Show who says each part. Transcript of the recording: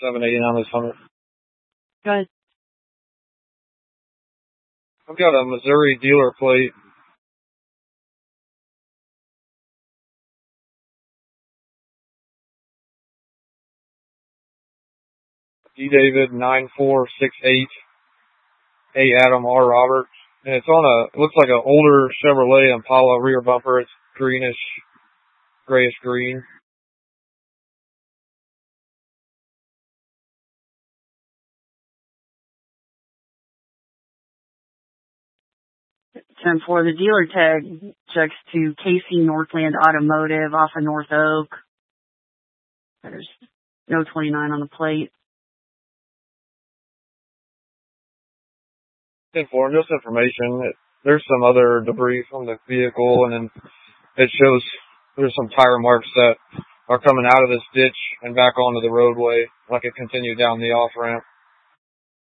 Speaker 1: 789 this 100.
Speaker 2: Go ahead.
Speaker 1: I've got a Missouri dealer plate. D. David 9468 A. Adam R. Roberts. And it's on it looks like an older Chevrolet Impala rear bumper. It's greenish, grayish green.
Speaker 2: 10-4, the dealer tag checks to Casey Northland Automotive off of North Oak. There's no 29 on the plate.
Speaker 1: 10-4, just information. There's some other debris from the vehicle, and then it shows there's some tire marks that are coming out of this ditch and back onto the roadway, like it continued down the off-ramp.